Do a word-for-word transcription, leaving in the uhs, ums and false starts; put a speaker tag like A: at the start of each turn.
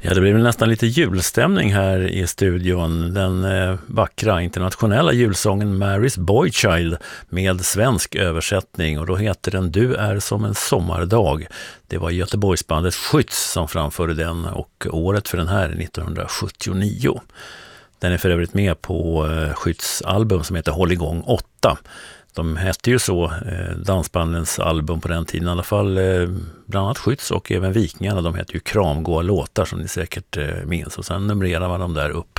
A: Ja, det blir väl nästan lite julstämning här i studion. Den eh, vackra internationella julsången Mary's Boy Child med svensk översättning, och då heter den Du är som en sommardag. Det var Göteborgsbandet Skytts som framförde den, och året för den här nittonhundrasjuttionio. Den är för övrigt med på eh, Skytts album som heter Håll igång åtta. De hette ju så, eh, dansbandens album på den tiden i alla fall, eh, bland annat Skytts och även Vikingarna, de hette ju Kramgåa låtar som ni säkert eh, minns, och sen numrerar man dem där upp